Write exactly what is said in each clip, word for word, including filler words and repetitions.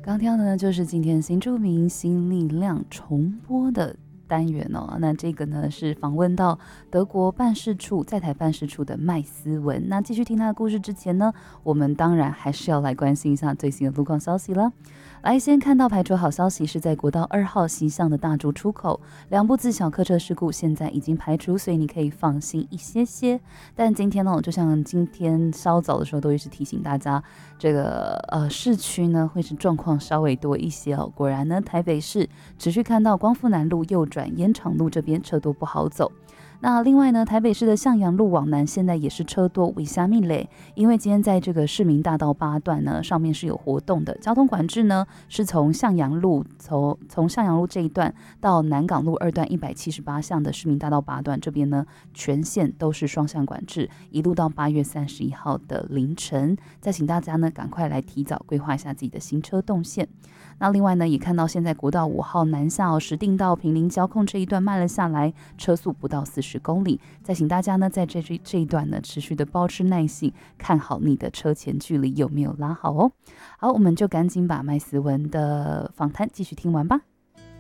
刚听到的呢，就是今天新著名新力量重播的单元哦。那这个呢是访问到德国办事处在台办事处的麦斯文。那继续听他的故事之前呢，我们当然还是要来关心一下最新的路况消息了。来，先看到排除好消息是在国道二号西向的大竹出口，两部自小客车事故现在已经排除，所以你可以放心一些些。但今天呢，就像今天稍早的时候都一直提醒大家，这个呃市区呢会是状况稍微多一些哦。果然呢，台北市持续看到光复南路右转烟厂路这边车多不好走。那另外呢，台北市的向阳路往南现在也是车多为虾米嘞，因为今天在这个市民大道八段呢上面是有活动的，交通管制呢是从向阳路从从向阳路这一段到南港路二段一百七十八巷的市民大道八段这边呢全线都是双向管制，一路到八月三十一号的凌晨。再请大家呢赶快来提早规划一下自己的行车动线。那另外呢，也看到现在国道五号南下哦，石碇到坪林交控这一段慢了下来，车速不到四十公里。再请大家呢，在这这一段呢，持续的保持耐性，看好你的车前距离有没有拉好哦。好，我们就赶紧把麦斯文的访谈继续听完吧。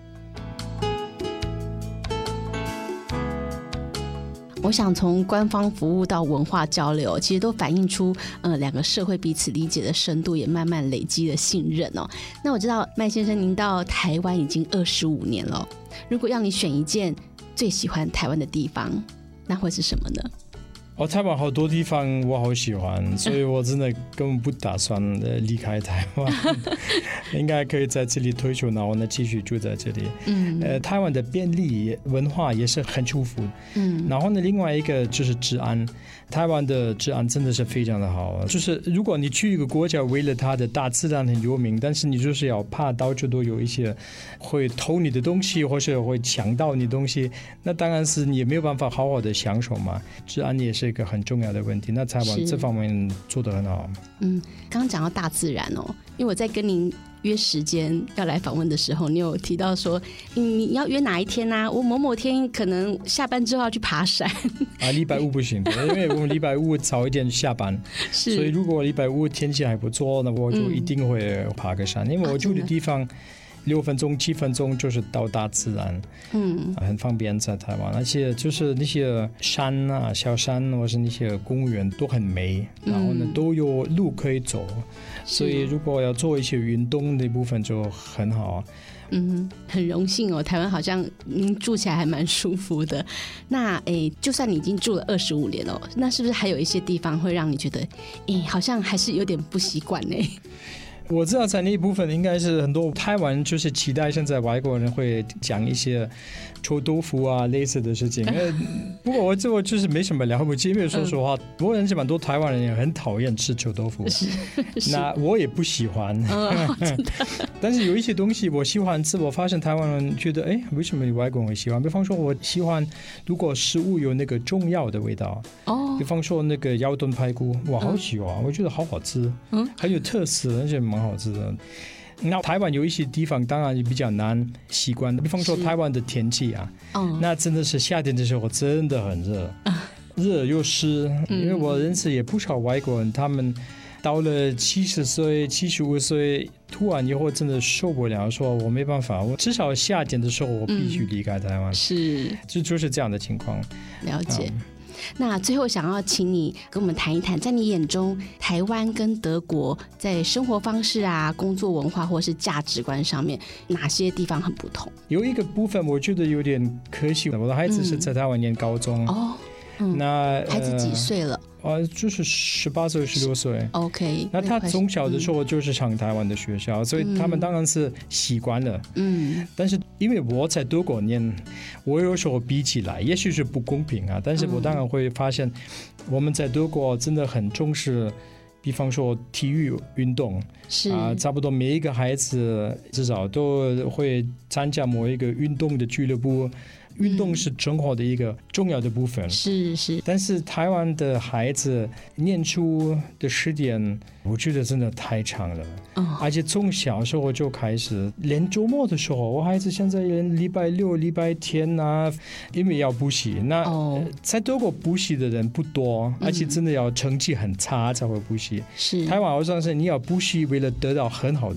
我想从官方服务到文化交流，其实都反映出呃两个社会彼此理解的深度，也慢慢累积的信任哦。那我知道麦先生您到台湾已经二十五年了，如果要你选一件最喜欢台湾的地方，那会是什么呢？ 哦，台湾好多地方我好喜欢，所以我真的根本不打算离开台湾，应该可以在这里退休，然后呢继续住在这里。嗯，呃，台湾的便利文化也是很舒服。嗯，然后呢，另外一个就是治安，台湾的治安真的是非常的好。就是如果你去一个国家，为了它的大自然很有名，但是你就是要怕到处都有一些会偷你的东西，或是会抢到你的东西，那当然是你也没有办法好好的享受嘛。治安也是一个很重要的问题，那台湾这方面做得很好。嗯， 刚刚讲到大自然哦，因为我在跟您约时间要来访问的时候，你有提到说你要约哪一天啊？我某某天可能下班之后要去爬山啊，礼拜五不行，因为我们礼拜五早一点下班，所以如果礼拜五天气还不错，那我就一定会爬个山，嗯、因为我住的地方。六分钟、七分钟就是到大自然，嗯，很方便在台湾，而且就是那些山啊、小山或是那些公园都很美，然后呢、嗯、都有路可以走，所以如果要做一些运动的部分就很好。 嗯，很荣幸哦，台湾好像您住起来还蛮舒服的。那诶，就算你已经住了二十五年了，那是不是还有一些地方会让你觉得，诶，好像还是有点不习惯呢？ 我知道在那一部分应该是很多台湾就是期待现在外国人会讲一些臭豆腐啊类似的事情，不过我这我就是没什么了不起，因为说实话，我认识蛮多台湾人也很讨厌吃臭豆腐，那我也不喜欢，哦、但是有一些东西我喜欢吃，我发现台湾人觉得哎，为什么外国人会喜欢？比方说我喜欢如果食物有那个中药的味道，哦，比方说那个腰炖排骨，我好喜欢，嗯、我觉得好好吃，嗯，很有特色，而且蛮好吃的。那台湾有一些地方当然比较难习惯的，比方说台湾的天气啊，那真的是夏天的时候真的很热，热又湿，因为我认识也不少外国人，他们到了七十岁、七十五岁，突然以后真的受不了，说我没办法，我至少夏天的时候我必须离开台湾，嗯、是，就就是这样的情况。 了解。嗯，那最后想要请你跟我们谈一谈，在你眼中台湾跟德国在生活方式啊、工作文化或是价值观上面哪些地方很不同？ 有一个部分我觉得有点可惜，我的孩子是在台湾念高中，嗯、哦， 嗯、那孩子几岁了？ 呃，就是十八岁、十六岁。 OK， 那他从小的时候就是上台湾的学校，嗯、所以他们当然是习惯了。嗯，但是因为我在德国念，我有时候比起来，也许是不公平啊，但是我当然会发现，我们在德国真的很重视。比方说体育运动是啊，差不多每一个孩子至少都会参加某一个运动的俱乐部。运动是生活的一个重要的部分， 是是。 但是台湾的孩子念书的时间，我觉得真的太长了，哦、而且从小时候就开始，连周末的时候，我孩子现在连礼拜六、礼拜天啊，因为要补习。那、哦、在德国补习的人不多，而且真的要成绩很差才会补习。是台湾好像是你要补习，为了得到很好的